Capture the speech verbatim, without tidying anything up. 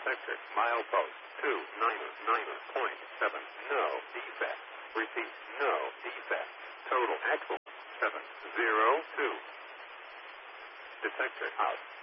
detected. Milepost two nine nine point seven. No defect. Repeat. No defect. Total axle seven zero two. Detected out.